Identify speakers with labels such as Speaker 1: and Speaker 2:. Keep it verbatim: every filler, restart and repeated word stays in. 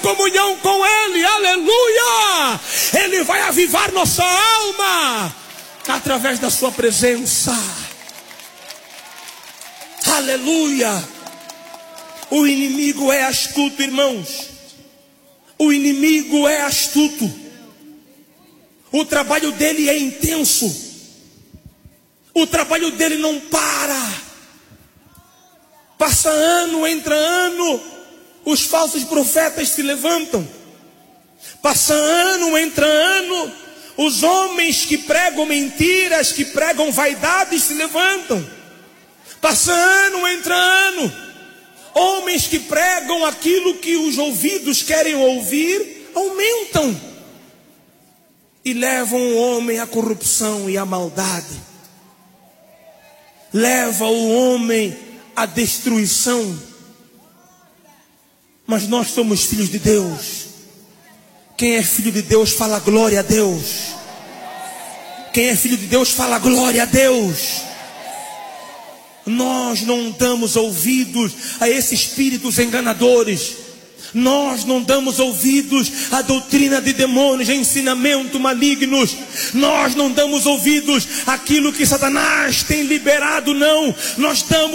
Speaker 1: comunhão com Ele, aleluia. Ele vai avivar nossa alma através da sua presença, aleluia. O inimigo é astuto, irmãos. O inimigo é astuto. O trabalho dele é intenso. O trabalho dele não para. Passa ano, entra ano, os falsos profetas se levantam. Passa ano, entra ano, os homens que pregam mentiras, que pregam vaidades se levantam. Passa ano, entra ano, homens que pregam aquilo que os ouvidos querem ouvir, aumentam. E levam o homem à corrupção e à maldade. Leva o homem à destruição. Mas nós somos filhos de Deus. Quem é filho de Deus fala glória a Deus. Quem é filho de Deus fala glória a Deus. Nós não damos ouvidos a esses espíritos enganadores. Nós não damos ouvidos à doutrina de demônios, a ensinamento malignos. Nós não damos ouvidos àquilo que Satanás tem liberado, não. Nós damos